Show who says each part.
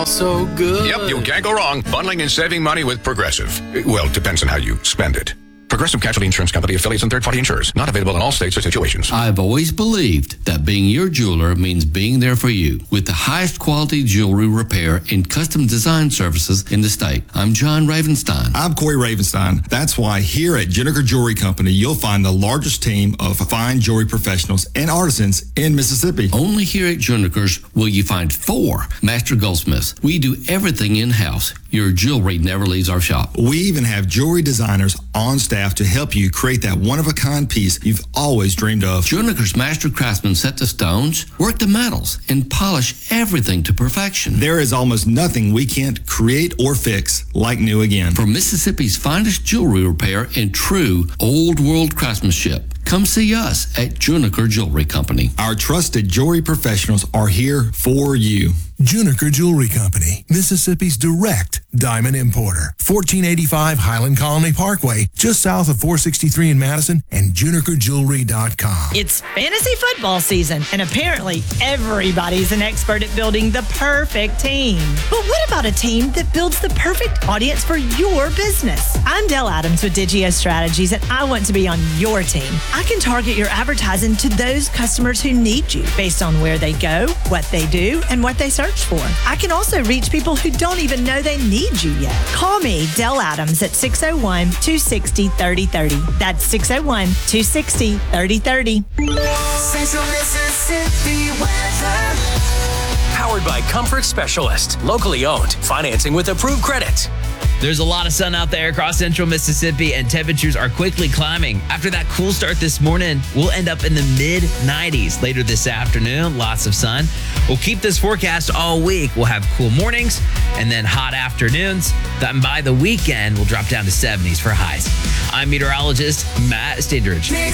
Speaker 1: all so good.
Speaker 2: Yep, you can't go wrong bundling and saving money with Progressive. Well, it depends on how you spend it. Progressive Casualty Insurance Company, affiliates, and third-party insurers. Not available in all states or situations.
Speaker 3: I've always believed that being your jeweler means being there for you with the highest quality jewelry repair and custom design services in the state. I'm John Ravenstein.
Speaker 4: I'm Corey Ravenstein. That's why here at Juniker Jewelry Company, you'll find the largest team of fine jewelry professionals and artisans in Mississippi.
Speaker 3: Only here at Juniker's will you find 4 master goldsmiths. We do everything in-house. Your jewelry never leaves our shop.
Speaker 4: We even have jewelry designers on staff to help you create that one-of-a-kind piece you've always dreamed of.
Speaker 3: Juniker's master craftsmen set the stones, work the metals, and polish everything to perfection.
Speaker 4: There is almost nothing we can't create or fix like new again.
Speaker 3: For Mississippi's finest jewelry repair and true old-world craftsmanship, come see us at Juniker Jewelry Company.
Speaker 4: Our trusted jewelry professionals are here for you.
Speaker 5: Juniker Jewelry Company, Mississippi's direct diamond importer. 1485 Highland Colony Parkway, just south of 463 in Madison, and junikerjewelry.com.
Speaker 6: It's fantasy football season, and apparently everybody's an expert at building the perfect team. But what about a team that builds the perfect audience for your business? I'm Dell Adams with Digio Strategies, and I want to be on your team. I can target your advertising to those customers who need you based on where they go, what they do, and what they search for. I can also reach people who don't even know they need you yet. Call me, Dell Adams, at 601-260-3030. That's 601-260-3030.
Speaker 7: Central Mississippi weather.
Speaker 8: Powered by Comfort Specialist. Locally owned. Financing with approved credit.
Speaker 9: There's a lot of sun out there across central Mississippi, and temperatures are quickly climbing. After that cool start this morning, we'll end up in the mid-90s later this afternoon. Lots of sun. We'll keep this forecast all week. We'll have cool mornings and then hot afternoons. Then by the weekend, we'll drop down to 70s for highs. I'm meteorologist Matt Stidridge.